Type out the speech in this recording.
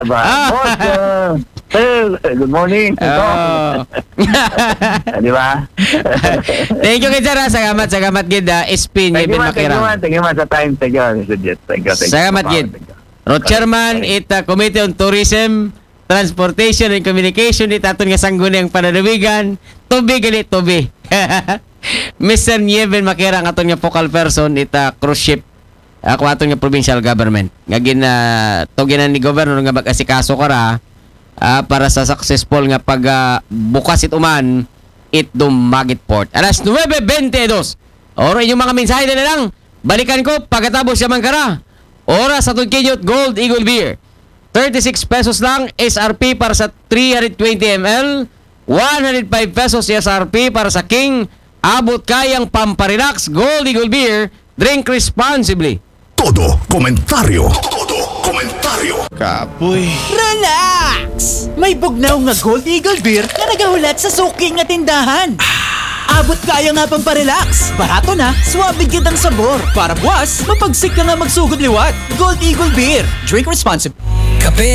Boss, sir, good morning. Oh. Di ba? Thank you kay sir. Salamat gid. Spin Thank you, Yevin man. Thank you, man. Makirang. Thank you, man, sa time. Thank you, Mr. Jet. Thank you. Salamat, Gid. Road Chairman, Committee on Tourism, Transportation and Communication, aton nga sangguniang pananawigan, tubi gali, tubi. Mr. Yevin Makirang, aton nga focal person, cruise ship, ako aton nga provincial government. Nga tuginan ni Governor nga mag-asikaso kara, para sa successful nga bukas ituman, Dumagit Port. Alas 9:22. Oro inyong mga mensahe na lang. Balikan ko pagkatapos siya mangkara. Oras sa Kinyot Gold Eagle Beer. 36 pesos lang SRP para sa 320 ml. 105 pesos SRP para sa King. Abot kayang pamparelax Gold Eagle Beer. Drink responsibly. Todo komentaryo. Todo komentaryo. Kapoy. Relax! May bugnaw nga Gold Eagle Beer na nagahulat sa suki nga tindahan. Abot kaya nga pang parelax. Barato na, swabe gid ang sabor. Para buwas, mapagsik ka nga magsugod liwat. Gold Eagle Beer. Drink responsibly.